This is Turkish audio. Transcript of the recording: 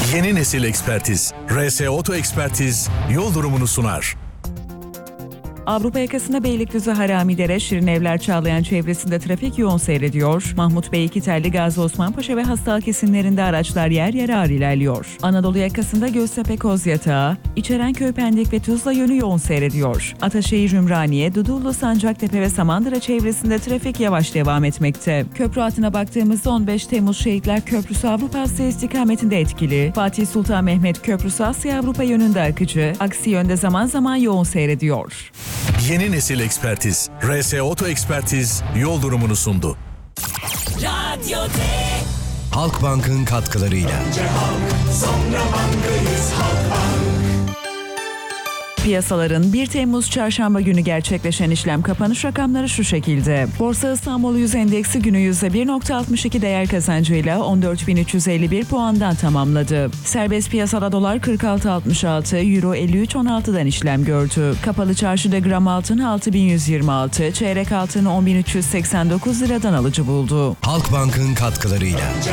Yeni nesil ekspertiz. RS Oto Ekspertiz yol durumunu sunar. Avrupa yakasında Beylikdüzü Haramidere, Şirinevler Çağlayan çevresinde trafik yoğun seyrediyor. Mahmut Bey İkitelli, Gazi Osmanpaşa ve Hastal kesimlerinde araçlar yer yer ağır ilerliyor. Anadolu yakasında Göztepe Kozyatağı, İçerenköy Pendik ve Tuzla yönü yoğun seyrediyor. Ataşehir Ümraniye, Dudullu, Sancaktepe ve Samandıra çevresinde trafik yavaş devam etmekte. Köprü hattına baktığımızda 15 Temmuz Şehitler Köprüsü Avrupa Asya istikametinde etkili. Fatih Sultan Mehmet Köprüsü Asya Avrupa yönünde akıcı, aksi yönde zaman zaman yoğun seyrediyor. Yeni nesil ekspertiz. RS Oto Ekspertiz yol durumunu sundu. Halkbank'ın katkılarıyla. Önce halk, sonra bankayız Halkbank. Piyasaların 1 Temmuz Çarşamba günü gerçekleşen işlem kapanış rakamları şu şekilde. Borsa İstanbul 100 Endeksi günü %1.62 değer kazancıyla 14.351 puandan tamamladı. Serbest piyasada dolar 46.66, euro 53.16'dan işlem gördü. Kapalı çarşıda gram altın 6.126, çeyrek altın 10.389 liradan alıcı buldu. Halkbank'ın katkılarıyla.